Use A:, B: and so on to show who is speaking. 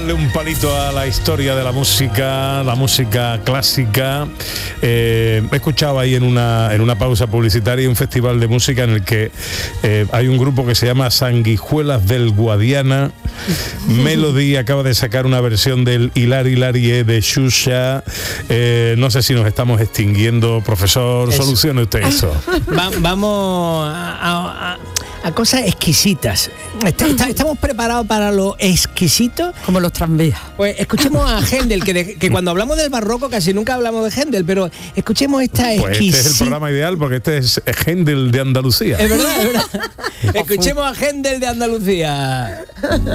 A: darle un palito a la historia de la música clásica. He escuchado ahí en una pausa publicitaria un festival de música en el que hay un grupo que se llama Sanguijuelas del Guadiana. Melody acaba de sacar una versión del Hilari Hilarie de Xuxa. No sé si nos estamos extinguiendo, profesor,
B: eso.
A: Solucione usted eso.
B: Vamos a cosas exquisitas. Estamos preparados para lo exquisito.
C: Como los tranvías.
B: Pues escuchemos a Händel, que cuando hablamos del barroco casi nunca hablamos de Händel, pero escuchemos esta
A: Pues
B: exquisita.
A: este es el programa ideal porque este es Händel de Andalucía.
B: Es verdad. Escuchemos a Händel de Andalucía.